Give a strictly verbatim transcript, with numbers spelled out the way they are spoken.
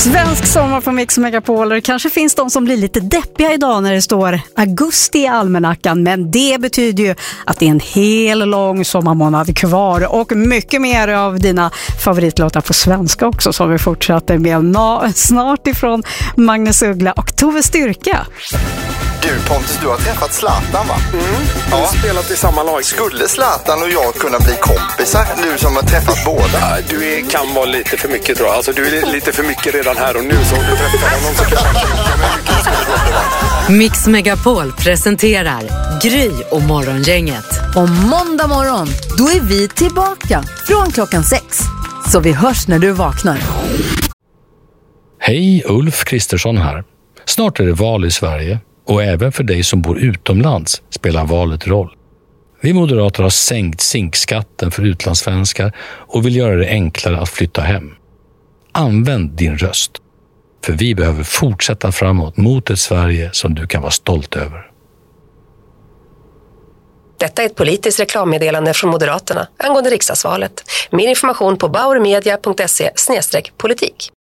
Svensk sommar på Mix Megapol. Det kanske finns de som blir lite deppiga idag när det står augusti i almanackan, men det betyder ju att det är en hel lång sommarmånad kvar och mycket mer av dina favoritlåtar på svenska också som vi fortsätter med na- snart ifrån Magnus Uggla och Tove Styrka. Du Pontus, du har träffat Zlatan, va? Mm, vi har Ja. spelat i samma lag. Skulle Zlatan och jag kunna bli kompisar, du som har träffat båda? Ja, du är, kan vara lite för mycket, tror jag. Alltså, du är lite för mycket redan här och nu, så om du träffar honom så kanske Mix Megapol presenterar Gry och Morgongänget. Och måndag morgon, då är vi tillbaka från klockan sex. Så vi hörs när du vaknar. Hej, Ulf Kristersson här. Snart är det val i Sverige och även för dig som bor utomlands spelar valet roll. Vi moderater har sänkt zinkskatten för utlandssvenskar och vill göra det enklare att flytta hem. Använd din röst, för vi behöver fortsätta framåt mot ett Sverige som du kan vara stolt över. Detta är ett politiskt reklammeddelande från Moderaterna angående riksdagsvalet. Mer information på bauermedia punkt se slash politik.